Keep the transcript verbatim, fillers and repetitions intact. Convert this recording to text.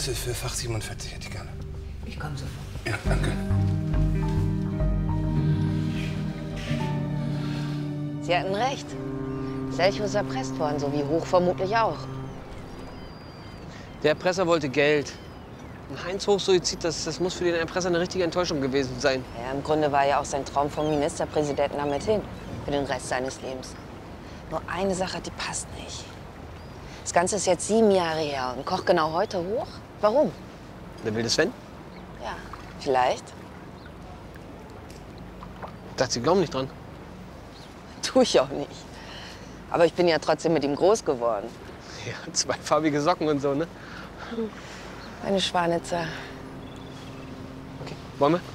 Schlüssel für Fach siebenundvierzig hätte ich gerne. Ich komme sofort. Ja, danke. Sie hatten recht. Selchow ist erpresst worden, so wie Hoch vermutlich auch. Der Erpresser wollte Geld. Ein Heinz Hochsuizid, das, das muss für den Erpresser eine richtige Enttäuschung gewesen sein. Ja, im Grunde war ja auch sein Traum vom Ministerpräsidenten damit hin. Für den Rest seines Lebens. Nur eine Sache, die passt nicht. Das Ganze ist jetzt sieben Jahre her und kocht genau heute hoch. Warum? Der wilde Sven? Ja, vielleicht. Ich dachte, Sie glauben nicht dran. Tue ich auch nicht. Aber ich bin ja trotzdem mit ihm groß geworden. Ja, zweifarbige Socken und so, ne? Eine Schwanitzer. Okay, wollen wir?